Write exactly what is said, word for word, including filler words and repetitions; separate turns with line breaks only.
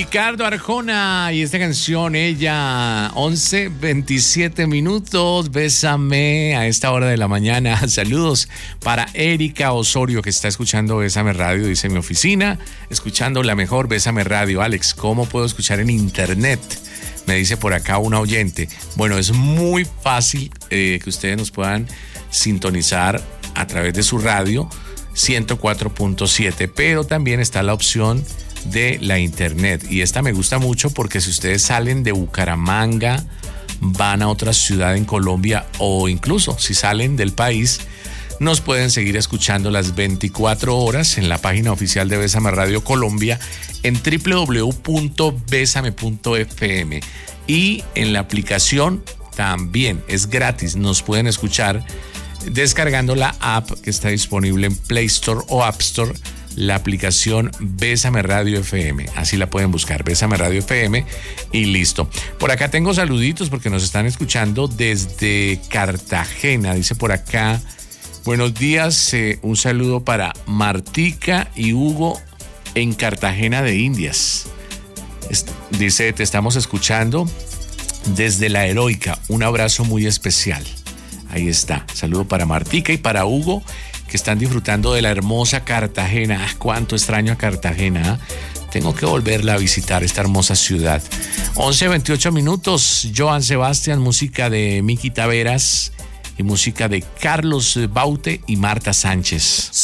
Ricardo Arjona y esta canción, ella, once veintisiete minutos, Bésame a esta hora de la mañana. Saludos para Erika Osorio, que está escuchando Bésame Radio, dice mi oficina, escuchando la mejor Bésame Radio. Alex, ¿cómo puedo escuchar en internet? Me dice por acá una oyente. Bueno, es muy fácil eh, que ustedes nos puedan sintonizar a través de su radio ciento cuatro punto siete, pero también está la opción de la internet, y esta me gusta mucho porque si ustedes salen de Bucaramanga, van a otra ciudad en Colombia, o incluso si salen del país, nos pueden seguir escuchando las veinticuatro horas en la página oficial de Bésame Radio Colombia en doble u doble u doble u punto bésame punto efe eme, y en la aplicación también es gratis, nos pueden escuchar descargando la app que está disponible en Play Store o App Store, la aplicación Bésame Radio efe eme. Así la pueden buscar, Bésame Radio efe eme, y listo. Por acá tengo saluditos porque nos están escuchando desde Cartagena. Dice por acá, buenos días, eh, un saludo para Martica y Hugo en Cartagena de Indias. Est- dice, te estamos escuchando desde La Heroica. Un abrazo muy especial. Ahí está. Saludo para Martica y para Hugo, que están disfrutando de la hermosa Cartagena. Ah, cuánto extraño a Cartagena. ¿eh? Tengo que volverla a visitar, esta hermosa ciudad. once veintiocho minutos. Joan Sebastián, música de Miki Taveras y música de Carlos Baute y Marta Sánchez.